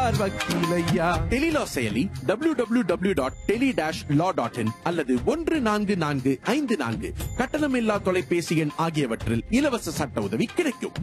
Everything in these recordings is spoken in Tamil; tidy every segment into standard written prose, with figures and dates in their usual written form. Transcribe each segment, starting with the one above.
சொல்லுவார் வக்கீலையா. டெலிலா செயலி www.tele-law.in அல்லது 1445 கட்டணமில்லா தொலைபேசி எண் ஆகியவற்றில் இலவச சட்ட உதவி கிடைக்கும்.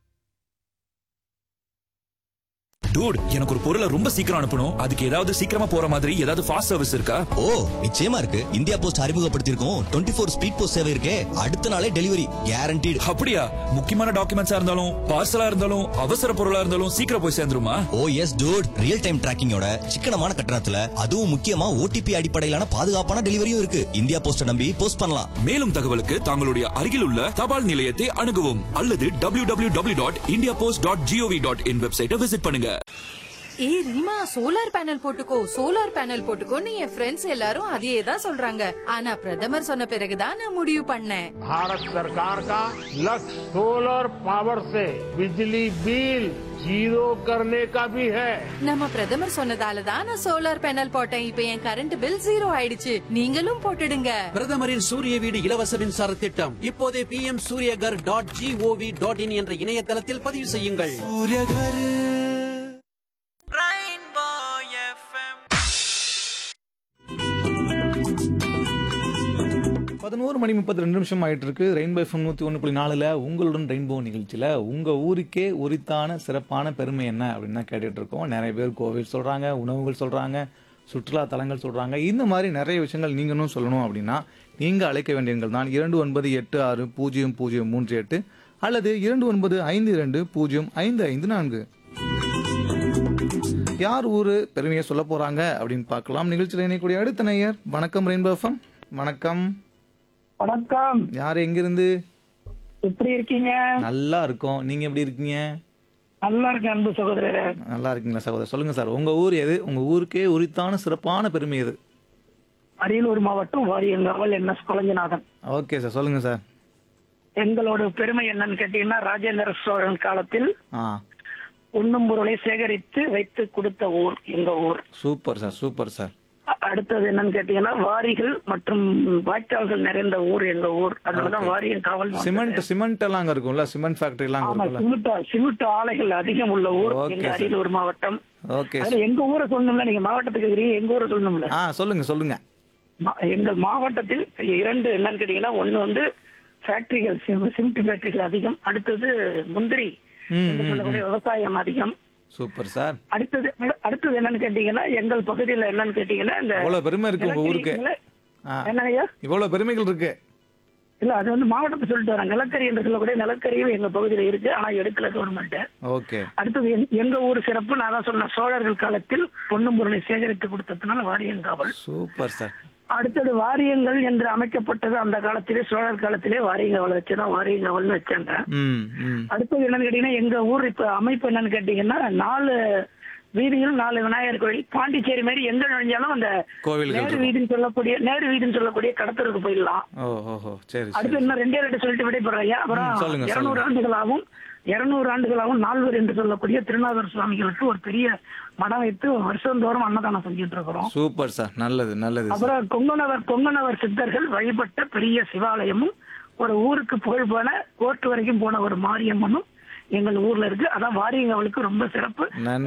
டூட், எனக்கு ஒரு பொருளை ரொம்ப சீக்கிரம் அனுப்பணும். அதுக்கு ஏதாவது சீக்கிரமா போற மாதிரி ஏதாவது ஃபாஸ்ட் சர்வீஸ் இருக்கா? ஓ, நிச்சயமா இருக்கு. இந்தியா போஸ்ட் அறிமுகப்படுத்தியிருக்கோம் 24 ஸ்பீட் போஸ்ட் சேவை இருக்கே. அடுத்த நாளே டெலிவரி கேரண்டீடு. அப்படியா? முக்கியமான டாக்குமெண்ட்ஸா இருந்தாலும் பார்சலா இருந்தாலும் அவசர பொருளா இருந்தாலும் சீக்கிரம் போய் சேர்ந்துருமா? ஓ எஸ் டூட், ரியல் டைம் டிராக்கிங்கோட சிக்கனமான கட்டணத்துல அதுவும் முக்கியமா ஓடிபி அடிப்படையிலான பாதுகாப்பான டெலிவரியும் இருக்கு. இந்தியா போஸ்ட நம்பி போஸ்ட் பண்ணலாம். மேலும் தகவலுக்கு தங்களுடைய அருகில் உள்ள தபால் நிலையத்தை அணுகவும் அல்லது www.indiapost.gov.in வெப்சைட்டை விசிட் பண்ணுங்க. ஏய் ரீமா, சோலார் பேனல் போட்டுக்கோன்னு என் ஃப்ரெண்ட்ஸ் எல்லாரும் அதையே தான் சொல்றாங்க. ஆனா பிரதமர் சொன்ன பிறகுதான் நான் முடிவு பண்ணேன். भारत सरकार का लक्ष्य सोलर पावर से बिजली बिल जीरो करने का भी है. நம்ம பிரதமர் சொன்னதால தான் நான் சோலார் பேனல் போட்டேன். இப்ப என் கரண்ட் பில் 0 ஆயிடுச்சு. நீங்களும் போட்டுடுங்க. பிரதமரின் சூரிய வீடு இலவச மின்சார திட்டம் இப்போதே pmsuryagar.gov.in என்ற இணையதளத்தில் பதிவு செய்யுங்கள். 11:32 ஆயிட்டு இருக்கு. ரெயின்போ எஃப்எம் 101.4ல உங்களுடன் ரெயின்போ நிகழ்ச்சியில உங்க ஊருக்கே உரித்தான சிறப்பான பெருமை என்ன அப்படின்னு தான் கேட்டுட்டு இருக்கோம். நிறைய பேர் கோவில் சொல்றாங்க, உணவுகள் சொல்றாங்க, சுற்றுலா தலங்கள் சொல்றாங்க. இந்த மாதிரி நிறைய விஷயங்கள் நீங்களும் சொல்லணும் அப்படின்னா நீங்க அழைக்க வேண்டிய எண்கள் தான் 29860038 அல்லது 2952055554. யார் ஊரு பெருமையை சொல்ல போறாங்க அப்படின்னு பார்க்கலாம். நிகழ்ச்சியில் இணையக்கூடிய அடுத்த நேயர். வணக்கம் ரெயின்போ எஃப்எம். வணக்கம். வணக்கம். யார் எங்கிருந்து? எப்படி இருக்கீங்க? நல்லா இருக்கோம். நீங்க எப்படி இருக்கீங்க? நல்லா இருக்கேன் அன்பு சகோதரரே. நல்லா இருக்கீங்களா சகோதரர்? சொல்லுங்க சார், உங்க ஊர் எது? உங்க ஊருக்கே உரித்தான சிறப்பான பெருமை எது? அரியலூர் மாவட்டம் Variyankaval NS Kolanjinathan. Okay sir, சொல்லுங்க சார். எங்களோட பெருமை என்னன்னு கேட்டீங்கன்னா, ராஜேந்திர சோழன் காலத்தில் ஆ, உண்ணும் பொருளை சேகரித்து வைத்து கொடுத்த ஊர் எங்க ஊர். Super sir, super sir. அடுத்தது என்னன்னு கேட்டீங்கன்னா, வாரிகள் மற்றும் வாய்க்கால்கள் நிறைந்த ஊர் எங்க ஊர். அதனாலதான் வாரியங்காவல். சிமெண்ட் எல்லாம் அங்க இருக்கும்ல, சிமெண்ட் ஃபேக்டரி எல்லாம் அங்க இருக்கும்ல. சிமெண்ட் ஆலைகள் அதிகம் உள்ள ஊர் எங்க அரியலூர் மாவட்டம். அதுல எங்க ஊரை சொல்லணும்ல, நீங்க மாவட்டத்துக்கு இருக்கிறீங்க, எங்க ஊரை சொல்லணும்ல. சொல்லுங்க சொல்லுங்க. எங்கள் மாவட்டத்தில் 2 என்னன்னு கேட்டீங்கன்னா, ஒண்ணு வந்து ஃபேக்டரிகள், சிமெண்ட் ஃபேக்டரிகள் அதிகம். அடுத்தது முந்திரி சொல்லக்கூடிய விவசாயம் அதிகம். Super sir. அடுத்தது என்னன்னு கேட்டீங்கன்னா, எங்கள் பகுதியில என்னன்னு கேட்டீங்கன்னா, இந்த இவ்வளவு பெருமை இருக்கு உங்க ஊருக்கு. என்னங்கய்யா இவ்வளவு பெருமைகள் இருக்கு? இல்ல, அது வந்து மாவட்டத்தை சொல்லிட்டு வரேன். நிலக்கரி என்று சொல்லக்கூடிய நிலக்கரியும் எங்க பகுதியில இருக்கு, ஆனா எடுக்கல கவர்மெண்ட். ஓகே. அடுத்தது எங்க ஊர் சிறப்பு நான் தான் சொன்ன, சோழர்கள் காலத்தில் பொன்னும் பொருளை சேகரித்து கொடுத்ததுனால வாரியங்காவல். Super sir. அடுத்தது வாரியங்கள் என்று அமைக்கப்பட்டது அந்த காலத்திலே, சோழர் காலத்திலே வாரியங்காவல் வச்சுதான் வாரியங்காவல்னு வச்சாங்க. அடுத்தது என்னன்னு கேட்டீங்கன்னா, எங்க ஊர் இப்ப அமைப்பு என்னன்னு கேட்டீங்கன்னா, 4 வீதிகள் 4 விநாயகர் கோயில். பாண்டிச்சேரி மாதிரி எங்க நுழைஞ்சாலும் அந்த நேரு வீதின்னு சொல்லக்கூடிய கடத்தருக்கு போயிடலாம். அடுத்து இன்னும் 2 சொல்லிட்டு விடைபெறேன். அப்புறம் 200 ஆண்டுகளாகவும் நால்வர் என்று சொல்லக்கூடிய திருநாதர் சுவாமிகளுக்கு ஒரு பெரிய மடம் வைத்து வருஷந்தோறும் அன்னதானம் செஞ்சுட்டு இருக்கிறோம். சூப்பர் சார், நல்லது நல்லது. அப்புறம் கொங்கணவர் சித்தர்கள் வழிபட்ட பெரிய சிவாலயமும், ஒரு ஊருக்கு புகழ் போன கோர்ட் வரைக்கும் போன ஒரு மாரியம்மனும் எங்கள் ஊர்ல இருக்கு. அதான் வாரியங்காவலுக்கு ரொம்ப சிறப்பு.